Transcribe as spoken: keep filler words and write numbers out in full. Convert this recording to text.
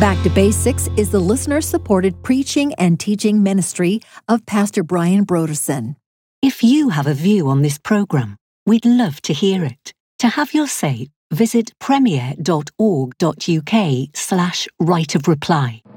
Back to Basics is the listener-supported preaching and teaching ministry of Pastor Brian Broderson. If you have a view on this programme, we'd love to hear it. To have your say, visit premier.org.uk slash right of reply.